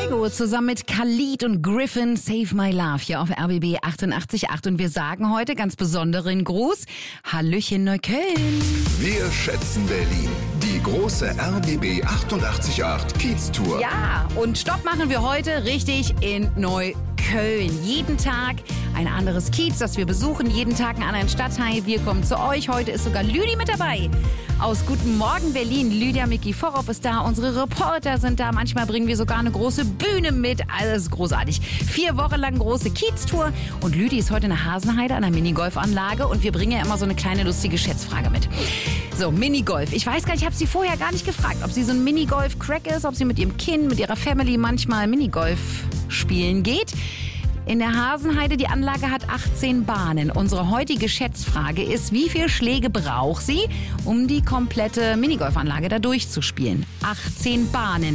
Kygo zusammen mit Khalid und Griffin, Save My Love hier auf RBB 88.8. Und wir sagen heute ganz besonderen Gruß, Hallöchen Neukölln. Wir schätzen Berlin. Die große RBB 88.8 Kiez-Tour. Ja, und Stopp machen wir heute richtig in Neukölln. Jeden Tag ein anderes Kiez, das wir besuchen. Jeden Tag einen anderen Stadtteil. Wir kommen zu euch. Heute ist sogar Lüdi mit dabei. Aus Guten Morgen Berlin. Lydia Miki Vorhoff ist da. Unsere Reporter sind da. Manchmal bringen wir sogar eine große Bühne mit. Alles großartig. 4 Wochen lang große Kiez-Tour. Und Lüdi ist heute in der Hasenheide an der Minigolfanlage. Und wir bringen ja immer so eine kleine lustige Schätzfrage mit. So, Minigolf. Ich weiß gar nicht, ich habe sie vorher gar nicht gefragt, ob sie so ein Minigolf-Crack ist, ob sie mit ihrem Kind, mit ihrer Family manchmal Minigolf spielen geht. In der Hasenheide, die Anlage hat 18 Bahnen. Unsere heutige Schätzfrage ist, wie viele Schläge braucht sie, um die komplette Minigolfanlage da durchzuspielen? 18 Bahnen.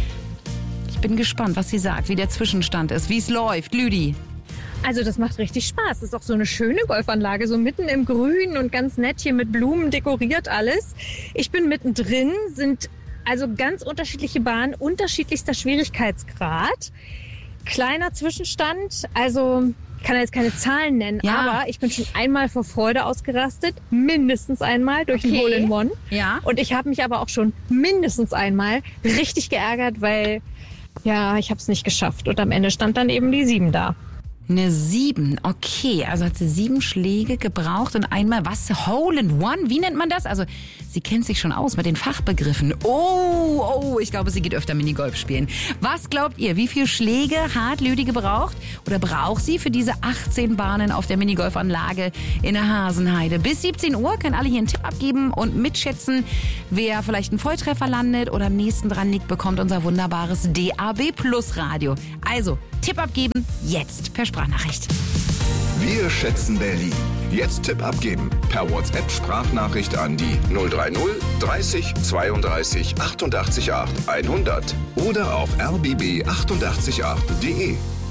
Ich bin gespannt, was sie sagt, wie der Zwischenstand ist, wie es läuft. Lüdi. Also das macht richtig Spaß. Das ist auch so eine schöne Golfanlage, so mitten im Grün und ganz nett hier mit Blumen dekoriert alles. Ich bin mittendrin, sind also ganz unterschiedliche Bahnen, unterschiedlichster Schwierigkeitsgrad. Kleiner Zwischenstand, also ich kann jetzt keine Zahlen nennen, Ja. aber ich bin schon einmal vor Freude ausgerastet, mindestens einmal durch ein Hole-in-One. Ja. Und ich habe mich aber auch schon mindestens einmal richtig geärgert, weil ja, ich habe es nicht geschafft. Und am Ende stand dann eben die 7 da. Eine 7, okay. Also hat sie 7 Schläge gebraucht und einmal, was? Hole in One? Wie nennt man das? Also sie kennt sich schon aus mit den Fachbegriffen. Oh, ich glaube, sie geht öfter Minigolf spielen. Was glaubt ihr? Wie viele Schläge hat Lüdi gebraucht? Oder braucht sie für diese 18 Bahnen auf der Minigolfanlage in der Hasenheide? Bis 17 Uhr können alle hier einen Tipp abgeben und mitschätzen, wer vielleicht einen Volltreffer landet oder am nächsten dran liegt, bekommt unser wunderbares DAB Plus Radio. Also, Tipp abgeben, jetzt per Sprachnachricht. Wir schätzen Berlin. Jetzt Tipp abgeben. Per WhatsApp-Sprachnachricht an die 030 30 32 88 8 100. Oder auf rbb888.de.